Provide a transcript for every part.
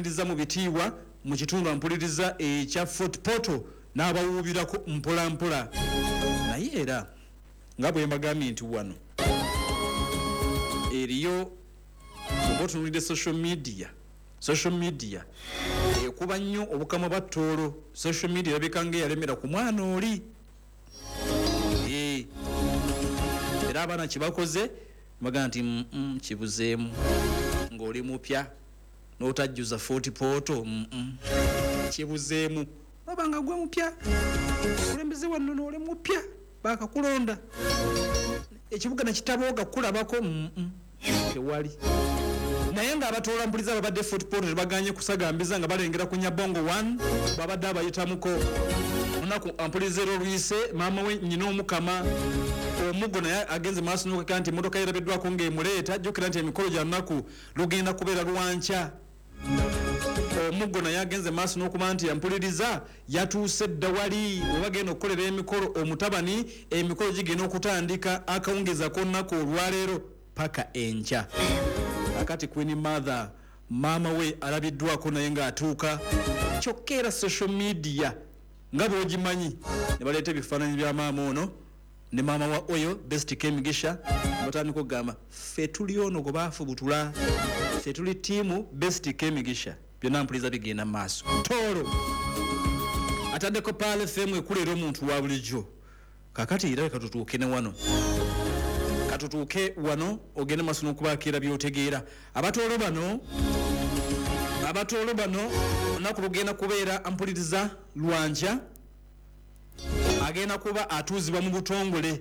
n'abampuliriza mu bitiibwa mu kitundu ampuliriza ekya Fort Portal n'abawuubirako mpola mpola naye era nga bwe mbagambye nti wano eriyo obutunulidde social media ekuba nnyo obukama bwa Tooro. Social media erabika ng'eyalemera ku mwana oli era abaana kibakoze baga nti kibuzeemu ng'oli mupya n'otajjuza Fort Portal kibuzeemu babanga gwe mupya kulembeze wano n'oli mupya bakakulonda ekibuga nakitabooga kulabako tewali naye ng'abatoola mpuliza babadde Fort Portal baganye kusagambiza nga balengera ku Nyabongo 1 babadde abayitamuko onaku ampulizero olwise maama we nyina omukama omuggo naye agenze maaso n'okeka nti emmotoka yerabeddwako ng'emuleeta jjukira nti emikolo gya lunaku lugenda kubeera lwanca. Omuggo naye agenze maaso n'okuba nti ampuliriza yatuuse dda wali we bagenda okukolera emikolo omutabani emikolo gigenda okutandika akawungeza k'olunaku olwaleero paka enkya. Akati Queen Mother maama we alabiddwako naye ng'atuuka kyokka era social media nga bw'ogimanyi ne baleeta ebifaananyi bya maama ono ne maama wa oyo Best Kemigisha batandika okugamba ffe tuli ono gwe baafubutula ffe tuli ttiimu Best Kemigisha byonna mpuliza bigenda mu maaso. Tooro ataddeko Paal FM ekulera omuntu wa bulijjo kakati era katutuuke ne wano ogende maaso n'okubaakira by'otegeera abatoolo bano olunaku lugenda kubeera ampuliriza lwanja agenda kuba atuuzibwa mu butongole.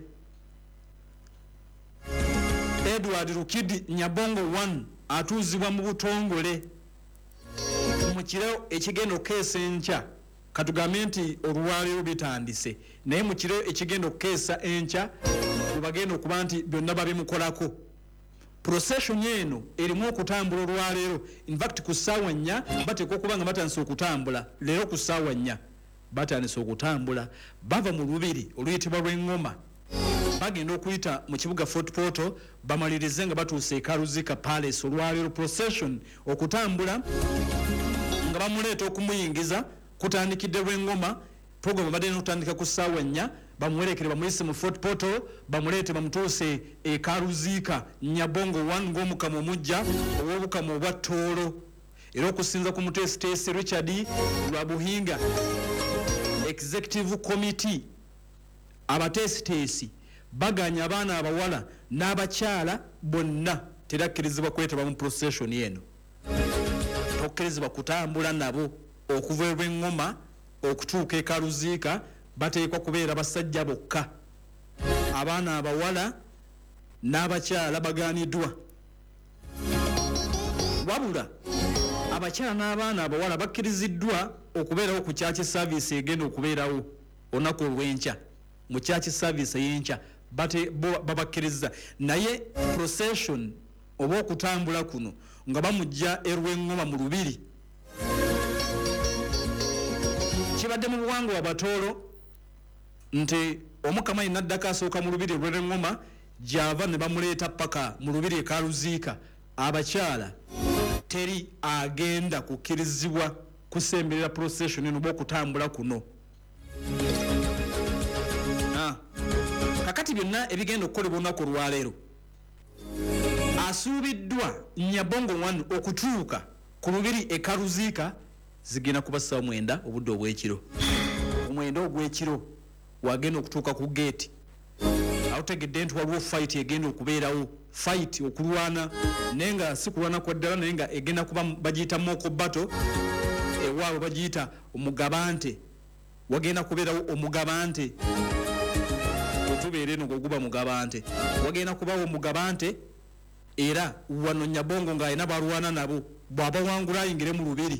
Edward Rukidi Nyabongo 1 atuuzibwa mu butongole mu kiro ekigenda okukeesa enkya katugambe nti olwaleero bitandise naye mu kiro ekigenda okukeesa enkya bagenda okuba nti byonna babimukolako. Procession eno erimu okutambula olwaleero in fact ku ssaawa 4 bateeka okuba nga batandise okutambula leero ku ssaawa 4 batandise okutambula bava mu lubiri oluyitibwa lw'engoma bagenda okuyita mu kibuga Fort Portal bamalirize nga batuuse Karuzika Palace olwaleero procession okutambula nga bamuleeta okumuyingiza kutandikidde lw'engoma program badde n'okutandika ku ssaawa 4 bamuwerekere bamuyise mu Fort Portal bamuleete bamutuuse Karuzika Nyabongo 1 ng'omukama omujja ow'obukama obwa Tooro era okusinza ku muteesiteesi Richard Lwabuhinga Executive Committee abateesiteesi baganya abaana abawala n'abakyala bonna terakkirizibwa kwetaba mu procession eno tokkirizibwa kutambula nabo okuva olw'engoma okutuuka Karuzika bateekwa kubeera basajja bokka abaana abawala n'abakyala baganiddwa wabula abakyala n'abaana abawala bakkiriziddwa okubeerawo ku church service egenda okubeerawo olunaku olw'enkya mu church service y'enkya babakkiriza naye procession oba okutambula kuno nga bamujja erw'engoma mu lubiri kibadde mu buwangwa Abatoolo nti omukama yenna addako asooka mu lubiri olw'engoma gy'ava ne bamuleeta paka mu lubiri Karuzika abakyala teri agenda kukkirizibwa kusemberera procession eno oba okutambula kuno. Kakati byonna ebigenda okukolebwa olunaku olwaleero asuubiddwa Nyabongo 1 okutuuka ku lubiri Karuzika zigenda kuba ssaawa 9 obudde obw'ekiro 9 ogw'ekiro wagenda okutuuka ku gate awo tegedde nti waliwo fight egenda okubeerawo fight okulwana naye nga si kulwana kwa ddala naye nga egenda kuba bagiyita moko battle ewaabwe bagiyita omugabante wagenda kubeerawo omugabante otubeera eno gweguba mugabante wagenda kubawo omugabante era wano Nyabongo ng'alina balwana nabo bw'abawangula ayingire mu lubiri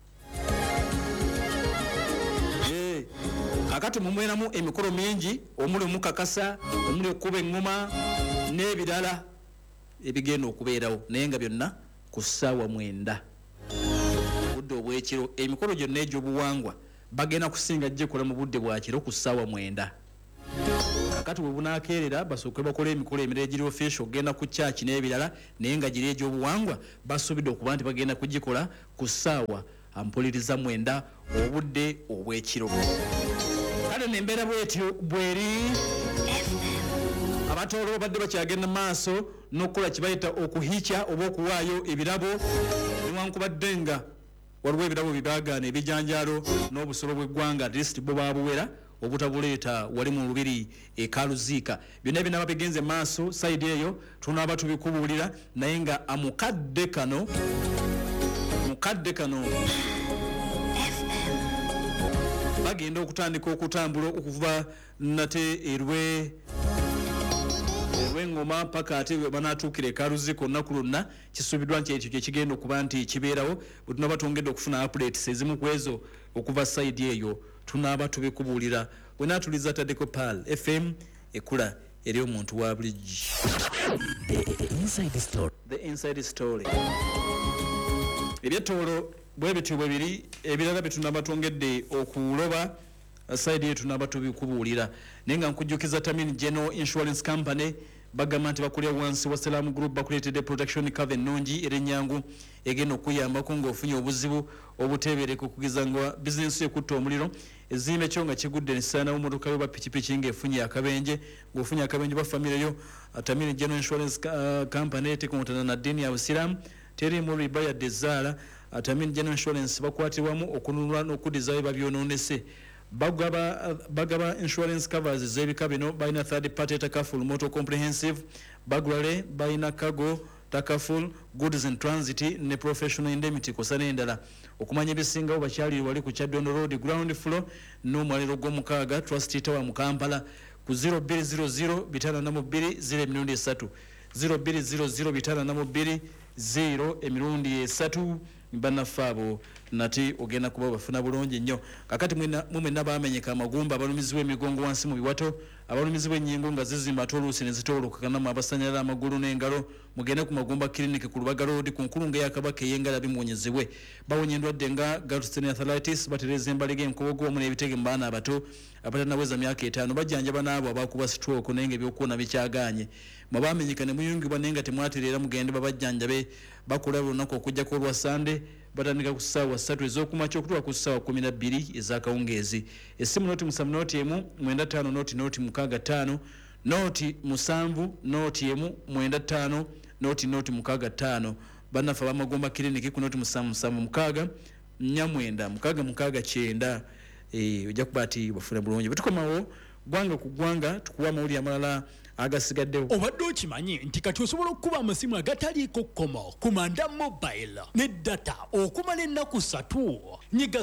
akati mumweramu emikolo mingi omuli omukakasa omuli okuba engoma n'ebirala ebigenda okubeerawo naye nga byonna ku ssaawa 9 budde obw'ekiro emikolo gyonna egy'obuwangwa bagenda kusinga gyekola mu budde bwa kiro ku ssaawa 9 kati bwe bunaakeerera basooke bakola emikolo emirala egiri official okugenda ku church n'ebirala naye nga giri egy'obuwangwa basuubidde okuba nti bagenda kugikola ku ssaawa mpuliriza 9 obudde obw'ekiro. Kale n'embeera bwetyo bweri abatoolo babadde bakyagenda maaso n'okukola kye bayita okuhica oba okuwaayo ebirabo newankubadde nga waliwo ebirabo bibagaana ebijanjaalo n'obusolo bw'eggwanga at least bo baabuwera obutabuleeta wali mu lubiri ekaluziika byonna ebinaba bigenze maaso sayidi eyo tunaaba tubikubuulira naye nga mukadde kano bagenda okutandika okutambula okuva nate erw'engoma paka ate banaatuukira ekaluziika olunaku lwonna kisuubiddwa nti ekyo kyekigenda okuba nti kibeerawo bwe tunaaba twongedde okufuna updates ezimu ku ezo okuva sayidi eyo tunaaba tubikubuulira bwe naatuliza taddeko pal fm ekula eri omuntu wa bulijji. The inside story ebyetoolo bwe bityo bwe biri ebirala bye tunaaba twongedde okuloba sayidi eyo tunaaba tubikubuulira naye nga nkujjukiza Tamin General Insurance Company bagamba nti bakulira wansi wa Salaam Group bakuleetedde protection cover ennungi era ennyangu egenda okuyambako ng'ofunye obuzibu obuteebereka kugeza nga bizinesi ekutta omuliro ezimbe kyo nga kigudde nesaanawo motoka yo bapikipiki ng'efunye akabenje ng'ofunye akabenje bafamireyo Tamin General Insurance Company tekontana na ddiini ya Busiraamu terimu riba yadde ezzaala Tamin General Insurance bakwatirwamu okununula n'okuddizayo babyonoonese bagaba insurance covers z'ebika bino balina third party takaful motor comprehensive bagulale balina cargo takaful goods in transit ne professional indemnity kosana endala okumanya ebisingawo bakyali wali ku Kyaddondo Road ground floor n'omwaliro gw'omukaaga Trust Tower mu Kampala ku 0200 542 0200 542 banafaabo nati ogenda kuba bafuna bulungi nnyo kakati mwenna bamenyeka amagumba abalumizibwa emigongo wansi mu biwato abalumizibwa ennyingo nga zizimba oluusi ne zitoolokakanamu abasanyala amagulu n'engalo mugende ku magumba clinic ku Lubaga Road ku nkulungo ya Kabaka ey'engala bimuwonyezebwe bawonya endwadde nga gallstone arthritis batereza embalige enkobogo wamu n'ebitege mu baana abato abatanaweza myaka 5 bajjanjaba n'abo abakuba stroke naye nga ebyokuwona bikyagaanye mwe bamenyeka ne muyungibwa naye nga temwatereera mugende babajjanjabe bakola lunaku okujjako olwa Sande batandika ku ssaawa 3 ez'okumakya okutuuka ku ssaawa 12 ez'akawungeezi essimu noti 7 noti 1 95 noti 65 noti 7 noti 1 95 noti 65 bannaffe abamagomba kiriniki ku noti 7 9 ojja kuba ati bafuna bulungi bwetukomawo gwanga ku gwanga tukuwa amawulire amalala agasigaddewo. Obadde okimanyi nti kati osobola okuba amasimu agataliiko kkomo ku Manda Mobile ne data okumala ennaku 3 nyiga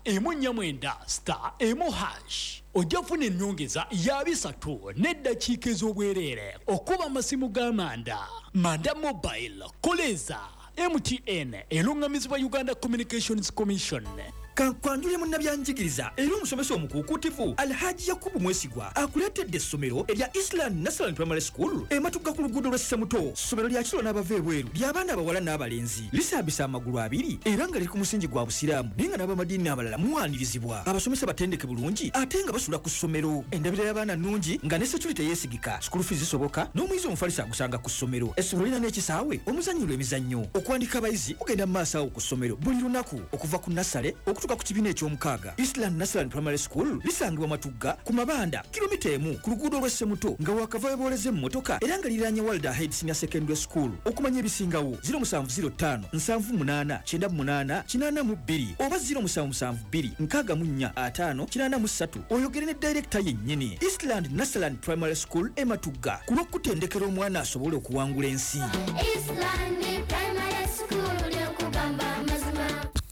*149*1# ojja kufuna ennyongeza ya 3 n'eddakiika ez'obwereere okuba amasimu ga Manda Mobile koleza MTN elungamizibwa Uganda Communications Commission. Kankwanjule munnabyanjigiriza era omusomesa omukuukutivu Alhaji Yakubu Mwesigwa akuleetedde essomero erya Island National Primary School ematugga ku luguudo lwa Ssemuto. Ssomero lya kiro n'abava ebweru ly'abaana abawala n'abalenzi lisambisa amagulu 2 era nga liri ku musingi gwa Busiraamu naye nga n'abamadiini abalala muwaanirizibwa. Abasomesa batendeke bulungi ate nga basula ku ssomero. Endabira y'abaana nnungi nga ne security yeesigika. School fees zisoboka n'omuyizi omufalisa agusanga ku ssomero. Essomero lirina n'ekisaawe omuzannyirwa emizannyo. Okuwandiika abayizi kugenda mu maaso awo ku ssomero buli lunaku okuva ku nasale okutuuka ku kibiina eky'omukaaga. Eastland National Primary School lisangibwa Matugga ku Mabanda kilomita 1 ku luguudo lwa Ssemuto nga wakava weboleze mu motoka era nga liranye World Ahead Senior Secondary School. Okumanya ebisingawo 0705 78 98 82 oba 0772 64 583 oyogere ne director yennyini. Eastland National Primary School Matugga ku lw'okutendekera omwana asobole okuwangula ensi. Eastland Primary School yokugamba mazima.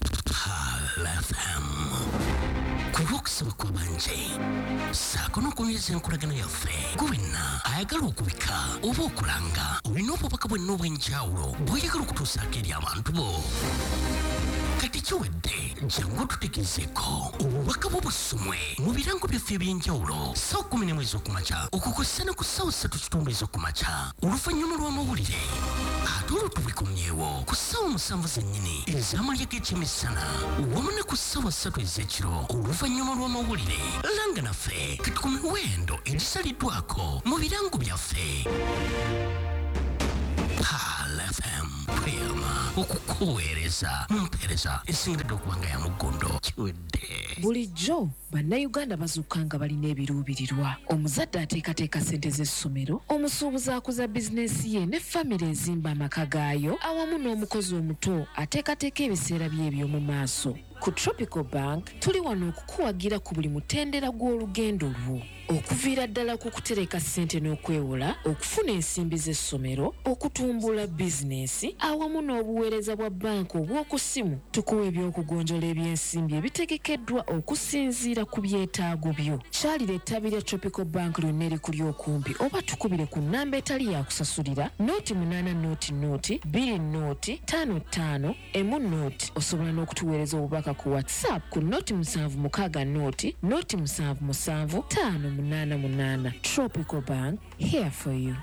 Kurokusaba kubanje sakono kunyeza enkolagana yaffe kuwina ayagala okubika oba okulanga olina obubaka bwenna obw'enjawulo bw'oyagala okutuusaako eri abantu bo kati tekiwedde jangu tutegezeeko obubaka bw'obusumwe mu birango byaffe eby'enjawulo saa 11 ez'okumakya okukozesa ne ku ssaawa 3 ez'okumakya oluvannyuma lw'amawulire ate olwotubikomyewo ku ssaawa 7 zennyini ez'amalya g'ekyemisana wamu ne ku ssaawa 3 ez'ekiro oluvannyuma lw'amawulire langa naffe kati ku miwendo egisaliddwako mu birango byaffe. FM Prima okukuweereza mumpeereza esingadde okubanga ya mugondo kiwedde. Bulijjo bannayuganda bazuuka nga balina ebiruubirirwa. Omuzadde ateekateeka ssente z'essomero, omusuubuzi akuza bizinensi ye ne famire ezimba amaka gaayo awamu n'omukozi omuto ateekateeka ebiseera bye eby'omu maaso. Ku Tropical Bank tuli wano okukuwagira ku buli mutendera gw'olugendo lwo, okuviira ddala ku kutereka ssente n'okwewola, okufuna ensimbi z'essomero, okutumbula bizinensi awamu n'obuweereza bwa banka obw'oku ssimu. Tukuwa ebyokugonjola ebyensimbi ebitegekeddwa okusinziira ku byetaago byo. Kyalira ettabi lya Tropical Bank lyonna erikuli okumpi oba tukubire ku nnamba etali ya kusasulira nooti 8 nooti 2 nooti 55 emu nooti. Osobola n'okutuweereza obubaka ku WhatsApp ku nooti 76 nooti 77 588. Tropical Bank, here for you.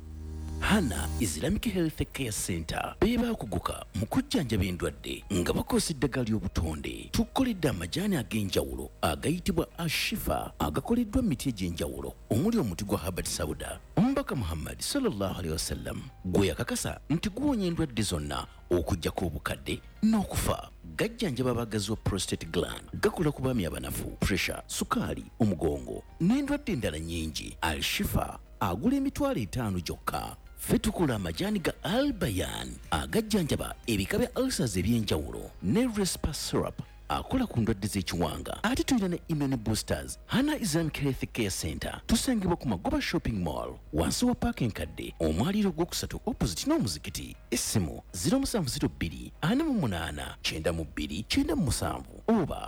Hana Islamic Health Care Center beba kuguka mu kujjanjaba endwadde nga bakozesa eddagala ly'obutonde. Tukoledde amajaani ag'enjawulo agayitibwa Ashifa agakoleddwa mu miti egy'enjawulo omuli omuti gwa Habat Sauda. Omubaka Muhammad sallallahu alaihi wasallam gwe yakakasa nti guwonya endwadde zonna okuggyako obukadde n'okufa. Gajjanjaba abagazi wa prostate gland, gakola ku baami abanafu, pressure, sukaali, omugongo n'endwadde endala nnyingi. Al-Shifa agula $5 gyokka. Ffe tukola amajaani ga Al-Bayan agajjanjaba ebika bya ulcers eby'enjawulo ne Respa syrup akola ku ndwadde z'ekiwanga. Ate tulina ne immune boosters. Hana Islamic Health Care Center tusangibwa ku Magoba Shopping Mall wansi wa parking kadde omwaliro gw'okusatu opposite n'omuzikiti. Essimu 0702 48 92 97 oba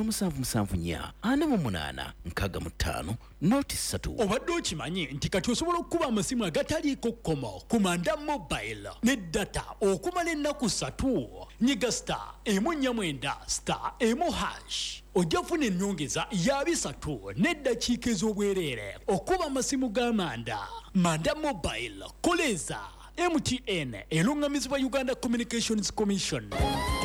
0774 48 65 noti 3. Obadde okimanyi nti kati osobola okukuba amasimu agataliiko kkomo ku Manda Mobile ne data okumala ennaku 3. Nyiga *149*1#. Ojja kufuna ennyongeza ya 3 n'eddakiika ez'obwereere okuba amasimu g'Amanda. Manda Mobile koleza MTN elungamizibwa Uganda Communications Commission.